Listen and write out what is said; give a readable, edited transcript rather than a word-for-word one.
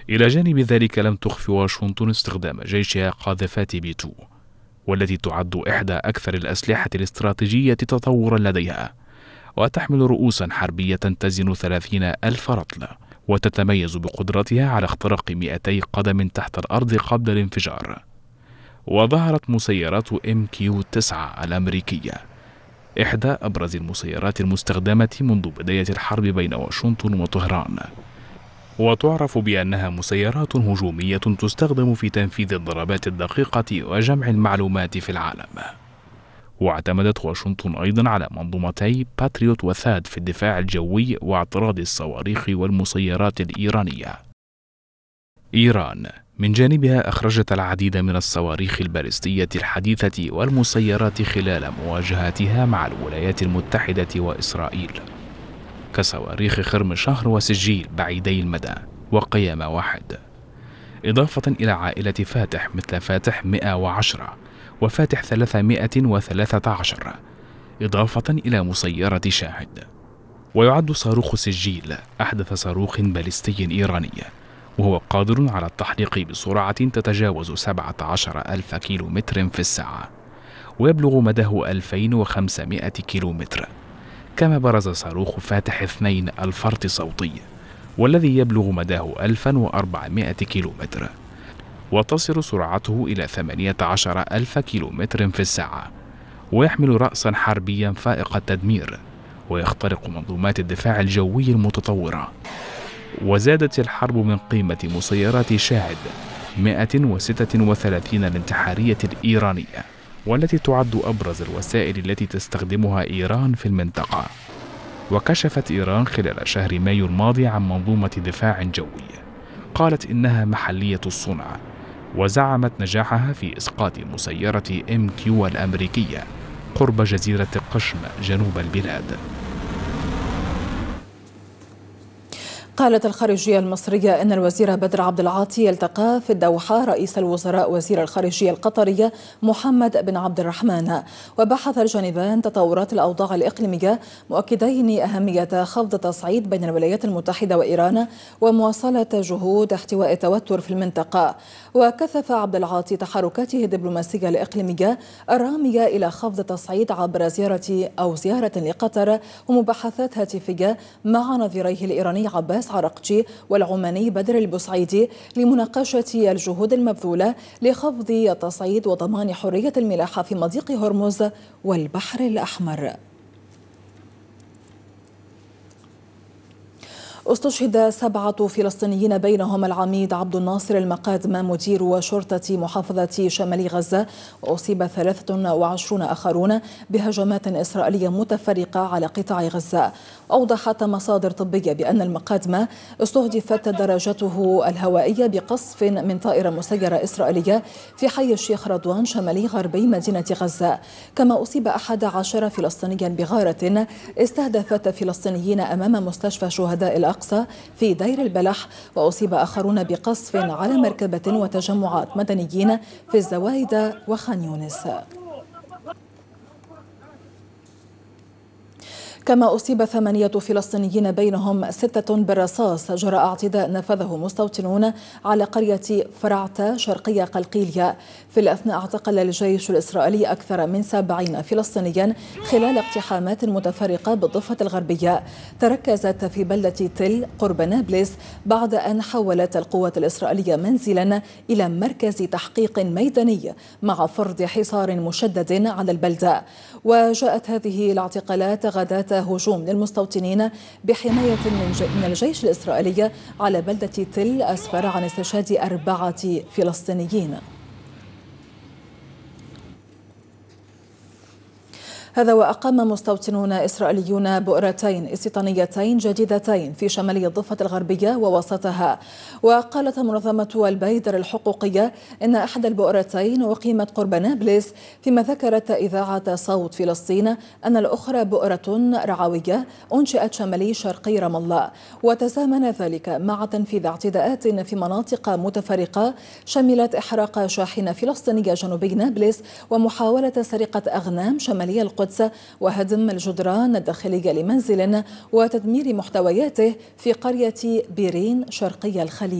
إلى جانب ذلك لم تخف واشنطن استخدام جيشها قاذفات B2، والتي تعد إحدى أكثر الأسلحة الاستراتيجية تطورا لديها، وتحمل رؤوسا حربية تزن 30,000 رطل، وتتميز بقدرتها على اختراق 200 قدم تحت الأرض قبل الانفجار. وظهرت مسيرات MQ-9 الأمريكية، إحدى أبرز المسيرات المستخدمة منذ بداية الحرب بين واشنطن وطهران، وتعرف بأنها مسيرات هجومية تستخدم في تنفيذ الضربات الدقيقة وجمع المعلومات في العالم. واعتمدت واشنطن أيضا على منظومتي باتريوت وثاد في الدفاع الجوي واعتراض الصواريخ والمسيرات الإيرانية. إيران من جانبها أخرجت العديد من الصواريخ البالستية الحديثة والمسيرات خلال مواجهاتها مع الولايات المتحدة وإسرائيل، كصواريخ خرم شهر وسجيل بعيدي المدى وقيامة واحد، إضافة إلى عائلة فاتح مثل فاتح 110 وفاتح 313، إضافة إلى مسيرة شاهد. ويعد صاروخ سجيل أحدث صاروخ باليستي إيراني، وهو قادر على التحليق بسرعة تتجاوز 17,000 كيلومتر في الساعة، ويبلغ مداه 2,500 كيلومتر. كما برز صاروخ فاتح 2 الفرط صوتي، والذي يبلغ مداه 1,400 كيلومتر، وتصل سرعته إلى 18,000 كيلومتر في الساعة، ويحمل رأسا حربيا فائق التدمير، ويخترق منظومات الدفاع الجوي المتطورة. وزادت الحرب من قيمة مسيرات شاهد 136 الانتحارية الإيرانية، والتي تعد أبرز الوسائل التي تستخدمها إيران في المنطقة. وكشفت إيران خلال شهر مايو الماضي عن منظومة دفاع جوي قالت إنها محلية الصنع، وزعمت نجاحها في إسقاط مسيرة MQ الأمريكية قرب جزيرة قشم جنوب البلاد. قالت الخارجية المصرية إن الوزير بدر عبد العاطي التقى في الدوحة رئيس الوزراء وزير الخارجية القطرية محمد بن عبد الرحمن، وبحث الجانبان تطورات الأوضاع الإقليمية، مؤكدين أهمية خفض التصعيد بين الولايات المتحدة وإيران ومواصلة جهود احتواء التوتر في المنطقة. وكثف عبد العاطي تحركاته الدبلوماسية الإقليمية الرامية إلى خفض التصعيد عبر زيارة لقطر ومباحثات هاتفية مع نظيريه الإيراني عباس عرقجي والعماني بدر البوسعيدي لمناقشة الجهود المبذولة لخفض التصعيد وضمان حرية الملاحة في مضيق هرمز والبحر الأحمر. استشهد 7 فلسطينيين بينهم العميد عبد الناصر المقادم مدير شرطة محافظة شمال غزة، وأصيب 23 آخرون بهجمات إسرائيلية متفرقة على قطاع غزة. أوضحت مصادر طبية بأن المقادم استهدفت دراجته الهوائية بقصف من طائرة مسيرة إسرائيلية في حي الشيخ رضوان شمالي غربي مدينة غزة. كما أصيب 11 فلسطينيا بغارة استهدفت فلسطينيين أمام مستشفى شهداء الأقصى في دير البلح، وأصيب آخرون بقصف على مركبة وتجمعات مدنيين في الزوايد وخان يونس. كما أصيب 8 فلسطينيين بينهم 6 بالرصاص جراء اعتداء نفذه مستوطنون على قرية فرعتة شرقية قلقيلية. في الأثناء اعتقل الجيش الإسرائيلي أكثر من 70 فلسطينيا خلال اقتحامات متفرقة بالضفة الغربية تركزت في بلدة تل قرب نابلس، بعد أن حولت القوات الإسرائيلية منزلا إلى مركز تحقيق ميداني مع فرض حصار مشدد على البلدة. وجاءت هذه الاعتقالات غداة هجوم للمستوطنين بحماية من الجيش الإسرائيلي على بلدة تل أسفر عن استشهاد 4 فلسطينيين. هذا وأقام مستوطنون إسرائيليون بؤرتين استيطانيتين جديدتين في شمالي الضفة الغربية ووسطها. وقالت منظمة البيدر الحقوقية إن أحد البؤرتين أقيمت قرب نابلس، فيما ذكرت إذاعة صوت فلسطين أن الأخرى بؤرة رعوية أنشئت شمالي شرقي رام الله. وتزامن ذلك مع تنفيذ اعتداءات في مناطق متفرقة شملت إحراق شاحنة فلسطينية جنوبي نابلس ومحاولة سرقة أغنام شمالي القدس وهدم الجدران الداخلية لمنزل وتدمير محتوياته في قرية بيرين شرقي الخليل.